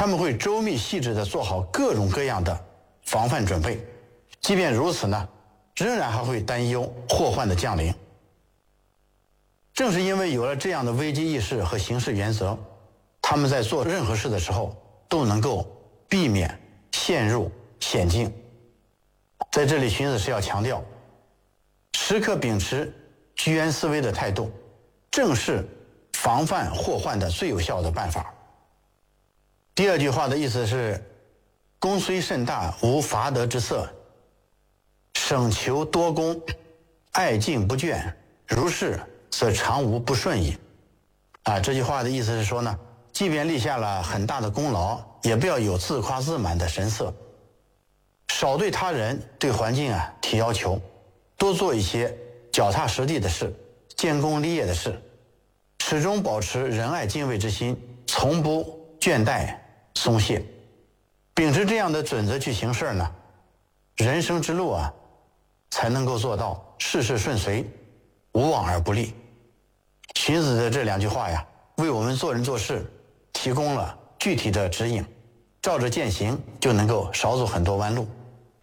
他们会周密细致地做好各种各样的防范准备。即便如此呢，仍然还会担忧祸患的降临。正是因为有了这样的危机意识和行事原则，他们在做任何事的时候都能够避免陷入险境。在这里，荀子是要强调，时刻秉持居安思危的态度，正是防范祸患的最有效的办法。第二句话的意思是，功虽甚大，无伐德之色，省求多功，爱敬不倦，如是则常无不顺矣。这句话的意思是说呢，即便立下了很大的功劳，也不要有自夸自满的神色，少对他人对环境提要求，多做一些脚踏实地的事，建功立业的事，始终保持仁爱敬畏之心，从不倦怠松懈。秉持这样的准则去行事呢，人生之路才能够做到事事顺遂，无往而不利。荀子的这两句话为我们做人做事提供了具体的指引，照着践行就能够少走很多弯路。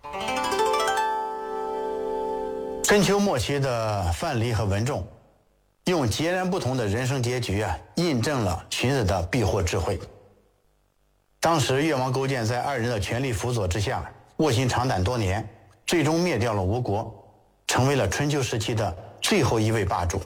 春秋末期的范蠡和文仲用截然不同的人生结局印证了荀子的避祸智慧。当时越王勾践在二人的全力辅佐之下，卧薪尝胆多年，最终灭掉了吴国，成为了春秋时期的最后一位霸主。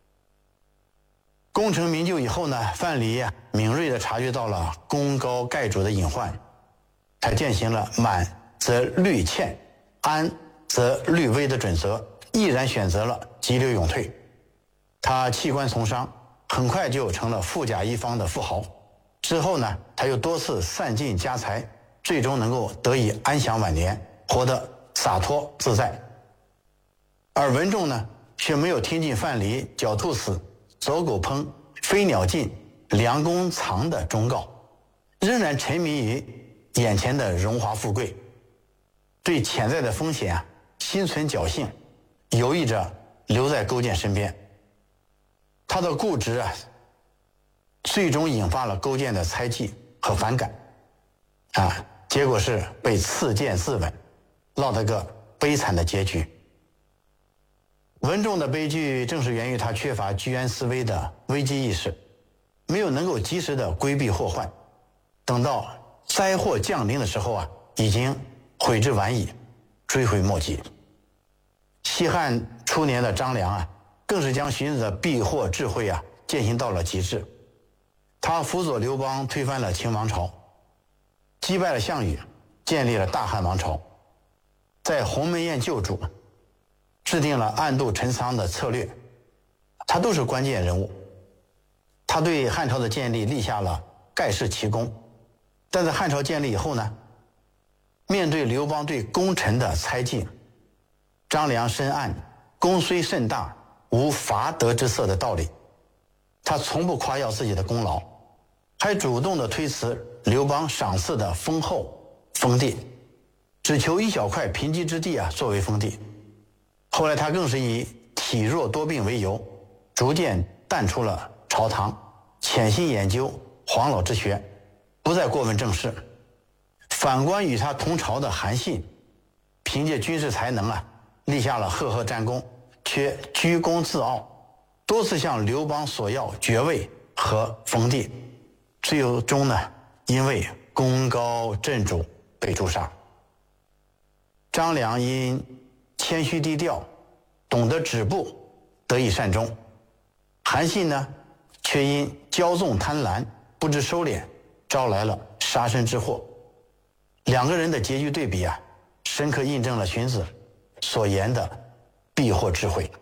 功成名就以后呢，范蠡敏锐地察觉到了功高盖主的隐患，他践行了满则虑欠，安则虑危的准则，毅然选择了急流勇退。他弃官从商，很快就成了富甲一方的富豪。之后呢，他又多次散尽家财，最终能够得以安享晚年，活得洒脱自在。而文仲呢，却没有听进范蠡狡兔死，走狗烹，飞鸟尽，良弓藏的忠告，仍然沉迷于眼前的荣华富贵，对潜在的风险心存侥幸，犹豫着留在勾践身边。他的固执最终引发了勾践的猜忌和反感结果是被赐剑自刎，落得个悲惨的结局。文仲的悲剧正是源于他缺乏居安思危的危机意识，没有能够及时的规避祸患，等到灾祸降临的时候已经悔之晚矣，追悔莫及。西汉初年的张良更是将荀子的避祸智慧践行到了极致。他辅佐刘邦推翻了秦王朝，击败了项羽，建立了大汉王朝，在鸿门宴救主，制定了暗度陈仓的策略，他都是关键人物。他对汉朝的建立立下了盖世奇功。但在汉朝建立以后呢，面对刘邦对功臣的猜忌，张良深谙功虽甚大，无伐德之色的道理，他从不夸耀自己的功劳，还主动地推辞刘邦赏赐的丰厚封地，只求一小块贫瘠之地作为封地。后来他更是以体弱多病为由，逐渐淡出了朝堂，潜心研究黄老之学，不再过问政事。反观与他同朝的韩信，凭借军事才能立下了赫赫战功，却居功自傲，多次向刘邦索要爵位和封地，最终呢，因为功高震主被诛杀。张良因谦虚低调，懂得止步，得以善终。韩信呢，却因骄纵贪婪，不知收敛，招来了杀身之祸。两个人的结局对比深刻印证了荀子所言的避祸智慧。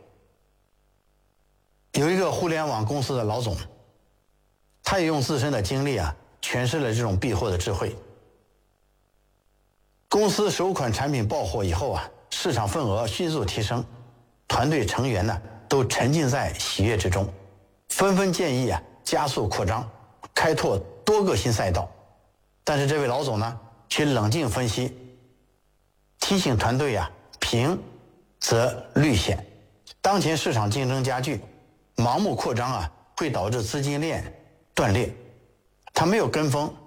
有一个互联网公司的老总，他也用自身的经历诠释了这种避祸的智慧。公司首款产品爆火以后市场份额迅速提升，团队成员呢都沉浸在喜悦之中，纷纷建议加速扩张，开拓多个新赛道。但是这位老总呢却冷静分析，提醒团队平则虑险，当前市场竞争加剧，盲目扩张会导致资金链断裂。他没有跟风